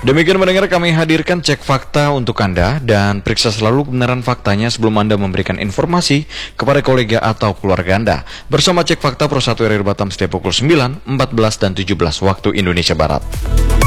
Demikian mendengar kami hadirkan cek fakta untuk Anda dan periksa selalu kebenaran faktanya sebelum Anda memberikan informasi kepada kolega atau keluarga Anda. Bersama cek fakta Pro 1 RRI Batam setiap pukul 9, 14, dan 17 waktu Indonesia Barat.